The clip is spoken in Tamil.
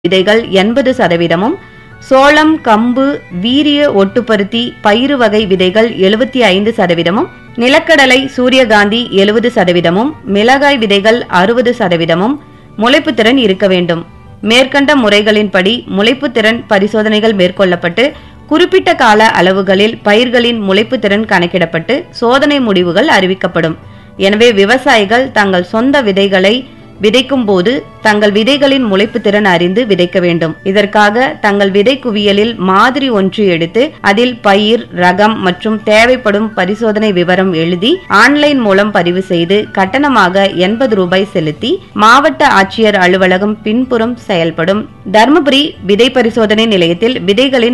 விதைகள் 80%, சோளம், கம்பு, வீரிய ஒட்டுப்பருத்தி, பயிறு வகை விதைகள் 75%, நிலக்கடலை, சூரியகாந்தி 70%, மிளகாய் விதைகள் 60%, முளைப்பு திறன் இருக்க வேண்டும். மேற்கண்ட முறைகளின்படி முளைப்பு திறன் பரிசோதனைகள் மேற்கொள்ளப்பட்டு குறிப்பிட்ட கால அளவுகளில் பயிர்களின் முளைப்பு திறன் கணக்கிடப்பட்டு சோதனை முடிவுகள் அறிவிக்கப்படும். எனவே விவசாயிகள் தங்கள் சொந்த விதைகளை விதைக்கும் போது தங்கள் விதைகளின் முளைப்பு திறன் அறிந்து விதைக்க வேண்டும். இதற்காக தங்கள் விதை குவியலில் மாதிரி ஒன்று எடுத்து அதில் பயிர், ரகம் மற்றும் தேவைப்படும் பரிசோதனை விவரம் எழுதி ஆன்லைன் மூலம் பதிவு செய்து கட்டணமாக 80 ரூபாய் செலுத்தி மாவட்ட ஆட்சியர் அலுவலகம் பின்புறம் செயல்படும் தர்மபுரி விதை பரிசோதனை நிலையத்தில் விதைகளின்